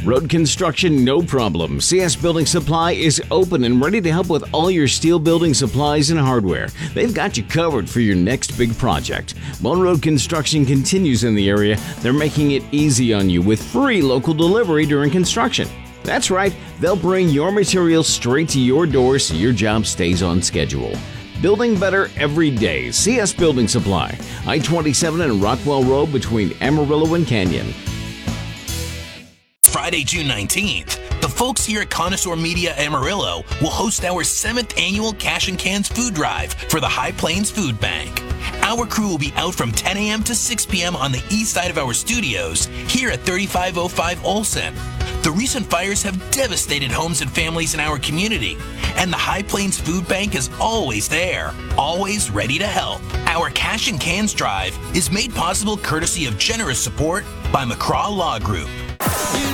Road construction, no problem. CS Building Supply is open and ready to help with all your steel building supplies and hardware. They've got you covered for your next big project. While road construction continues in the area, they're making it easy on you with free local delivery during construction. That's right, they'll bring your materials straight to your door so your job stays on schedule. Building better every day. CS Building Supply, I-27 and Rockwell Road between Amarillo and Canyon. Friday, June 19th, the folks here at Connoisseur Media Amarillo will host our 7th annual Cash and Cans Food Drive for the High Plains Food Bank. Our crew will be out from 10 a.m. to 6 p.m. on the east side of our studios here at 3505 Olson. The recent fires have devastated homes and families in our community, and the High Plains Food Bank is always there, always ready to help. Our Cash and Cans Drive is made possible courtesy of generous support by McCraw Law Group.